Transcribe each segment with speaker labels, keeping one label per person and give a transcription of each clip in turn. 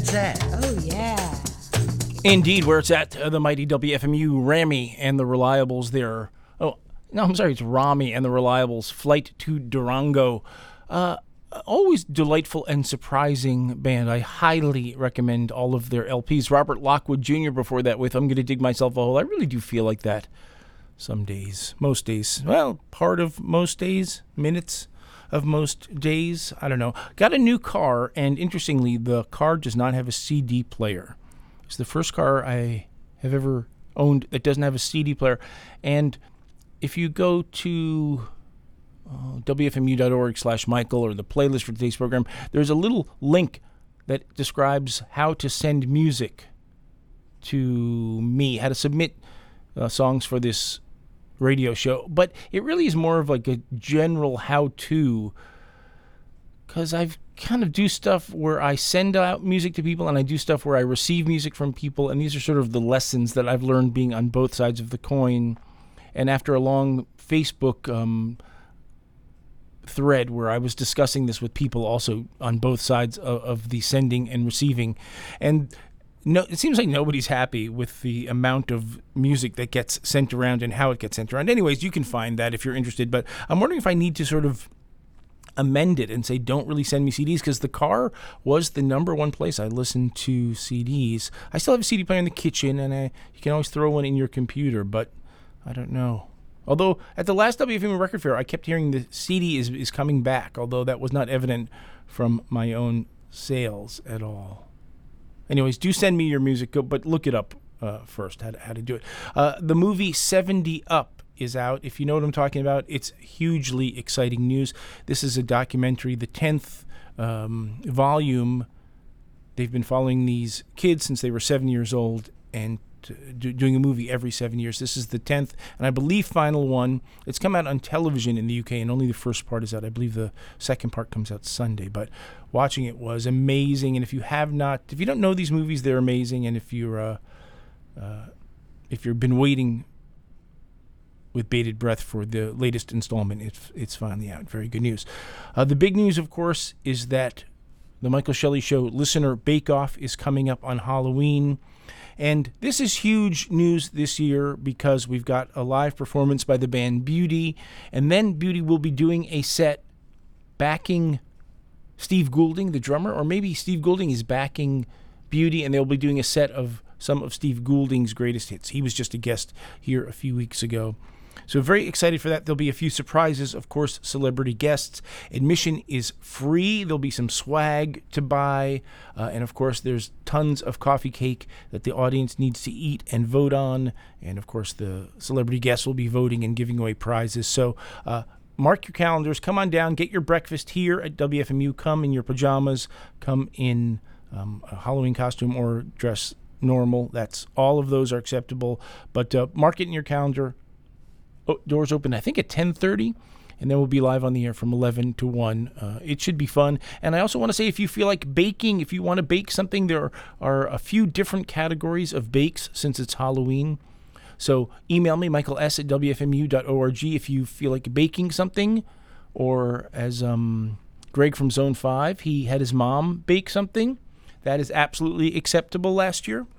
Speaker 1: it's at.
Speaker 2: Oh, yeah.
Speaker 3: Indeed, where it's at, the mighty WFMU, Rami and the Reliables there. Oh, no, I'm sorry, it's Rami and the Reliables, Flight to Durango. Always delightful and surprising band. I highly recommend all of their LPs. Robert Lockwood Jr. before that with I'm Gonna Dig Myself a Hole. I really do feel like that some days. Most days. Well, part of most days. Minutes of most days. I don't know. Got a new car, and interestingly, the car does not have a CD player. It's the first car I have ever owned that doesn't have a CD player. And if you go to wfmu.org/Michael or the playlist for today's program, there's a little link that describes how to send music to me, how to submit songs for this radio show. But it really is more of like a general how-to, because I've kind of do stuff where I send out music to people and I do stuff where I receive music from people, and these are sort of the lessons that I've learned being on both sides of the coin. And after a long Facebook thread where I was discussing this with people also on both sides of the sending and receiving, and no, it seems like nobody's happy with the amount of music that gets sent around and how it gets sent around. Anyways, you can find that if you're interested, but I'm wondering if I need to sort of amend it and say don't really send me CDs, because the car was the number one place I listened to CDs. I still have a CD player in the kitchen, and you can always throw one in your computer, but I don't know. Although at the last WFMU Record Fair, I kept hearing the CD is coming back, although that was not evident from my own sales at all. Anyways, do send me your music, but look it up first, how to do it. The movie 70 Up is out. If you know what I'm talking about, it's hugely exciting news. This is a documentary, the 10th volume. They've been following these kids since they were 7 years old and doing a movie every 7 years. This is the 10th and I believe final one. It's come out on television in the UK, and only the first part is out. I believe the second part comes out Sunday, but watching it was amazing. And if you don't know these movies, they're amazing. And if you've been waiting with bated breath for the latest installment, it's finally out. Very good news. The big news, of course, is that the Michael Shelley Show Listener Bake Off is coming up on Halloween. And this is huge news this year because we've got a live performance by the band Beauty, and then Beauty will be doing a set backing Steve Goulding, the drummer, or maybe Steve Goulding is backing Beauty, and they'll be doing a set of some of Steve Goulding's greatest hits. He was just a guest here a few weeks ago. So very excited for that. There'll be a few surprises, of course, celebrity guests. Admission is free. There'll be some swag to buy. And, of course, there's tons of coffee cake that the audience needs to eat and vote on. And, of course, the celebrity guests will be voting and giving away prizes. So mark your calendars. Come on down. Get your breakfast here at WFMU. Come in your pajamas. Come in a Halloween costume or dress normal. All of those are acceptable. But mark it in your calendar. Doors open, I think, at 10:30, and then we'll be live on the air from 11 to 1. It should be fun. And I also want to say, if you feel like baking, if you want to bake something, there are a few different categories of bakes since it's Halloween. So email me, michaels@wfmu.org, if you feel like baking something. Or as Greg from Zone 5, he had his mom bake something. That is absolutely acceptable last year.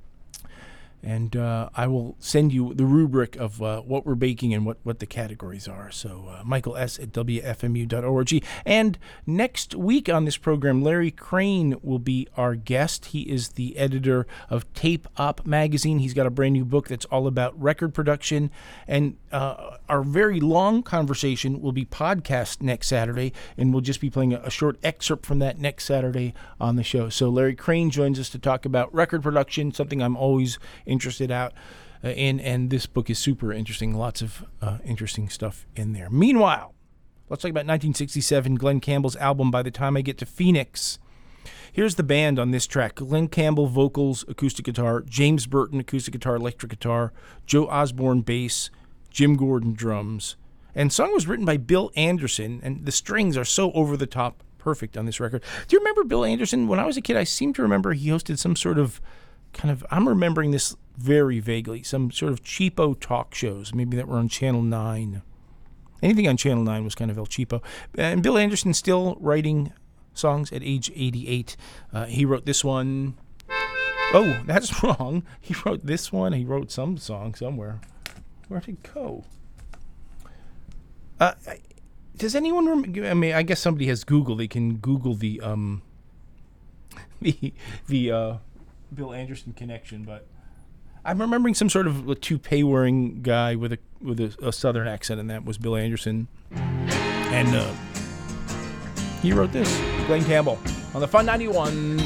Speaker 3: And I will send you the rubric of what we're baking and what the categories are. So michaels@wfmu.org. And next week on this program, Larry Crane will be our guest. He is the editor of Tape Op magazine. He's got a brand new book that's all about record production. And our very long conversation will be podcast next Saturday, and we'll just be playing a short excerpt from that next Saturday on the show. So Larry Crane joins us to talk about record production, something I'm always interested in, and this book is super interesting. Lots of interesting stuff in there. Meanwhile, let's talk about 1967, Glen Campbell's album, By the Time I Get to Phoenix. Here's the band on this track. Glen Campbell, vocals, acoustic guitar. James Burton, acoustic guitar, electric guitar. Joe Osborne, bass. Jim Gordon, drums. And the song was written by Bill Anderson, and the strings are so over the top perfect on this record. Do you remember Bill Anderson? When I was a kid, I seem to remember he hosted some sort of I'm remembering this very vaguely, some sort of cheapo talk shows, maybe that were on Channel 9. Anything on Channel 9 was kind of El Cheapo. And Bill Anderson still writing songs at age 88. He wrote this one. Oh, that's wrong. He wrote this one. He wrote some song somewhere. Where'd it go? Does anyone remember? I mean, I guess somebody has Google. They can Google the Bill Anderson connection, but I'm remembering some sort of a toupee-wearing guy with a southern accent, and that was Bill Anderson. And he wrote this, Glenn Campbell, on the Fun 91.